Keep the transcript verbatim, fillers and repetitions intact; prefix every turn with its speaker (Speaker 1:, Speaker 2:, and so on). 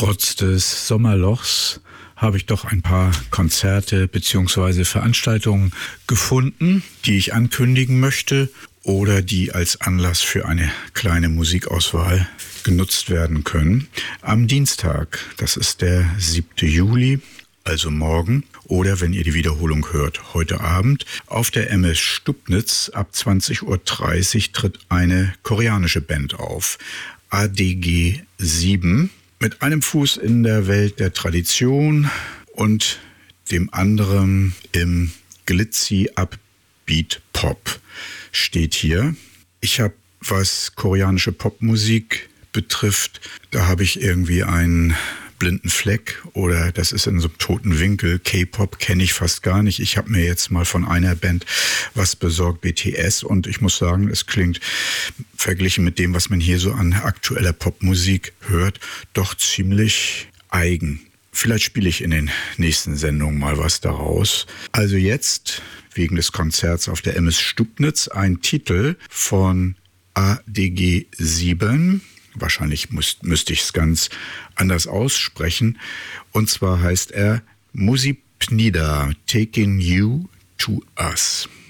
Speaker 1: Trotz des Sommerlochs habe ich doch ein paar Konzerte bzw. Veranstaltungen gefunden, die ich ankündigen möchte oder die als Anlass für eine kleine Musikauswahl genutzt werden können. Am Dienstag, das ist der siebte Juli, also morgen, oder wenn ihr die Wiederholung hört, heute Abend, auf der M S Stubnitz ab zwanzig Uhr dreißig tritt eine koreanische Band auf, A D G sieben. Mit einem Fuß in der Welt der Tradition und dem anderen im Glitzy Upbeat Pop steht hier. Ich habe, was koreanische Popmusik betrifft, da habe ich irgendwie einen blinden Fleck oder das ist in so einem toten Winkel. K-Pop kenne ich fast gar nicht. Ich habe mir jetzt mal von einer Band was besorgt, B T S, und ich muss sagen, es klingt verglichen mit dem, was man hier so an aktueller Popmusik hört, doch ziemlich eigen. Vielleicht spiele ich in den nächsten Sendungen mal was daraus. Also jetzt, wegen des Konzerts auf der M S Stubnitz, ein Titel von A D G sieben. Wahrscheinlich müsst, müsste ich es ganz anders aussprechen. Und zwar heißt er Musipnida, Taking You to Us.